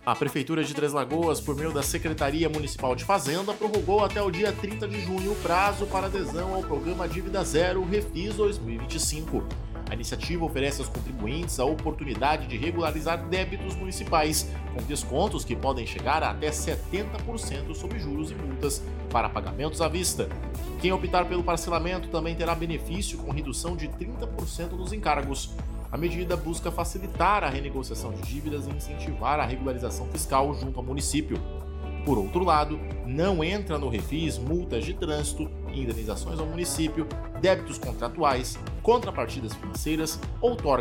A Prefeitura de Três Lagoas, por meio da Secretaria Municipal de Fazenda, prorrogou até o dia 30 de junho o prazo para adesão ao programa Dívida Zero Refis 2025. A iniciativa oferece aos contribuintes a oportunidade de regularizar débitos municipais, com descontos que podem chegar a até 70% sobre juros e multas para pagamentos à vista. Quem optar pelo parcelamento também terá benefício com redução de 30% nos encargos. A medida busca facilitar a renegociação de dívidas e incentivar a regularização fiscal junto ao município. Por outro lado, não entra no refis multas de trânsito, indenizações ao município, débitos contratuais, contrapartidas financeiras, outorga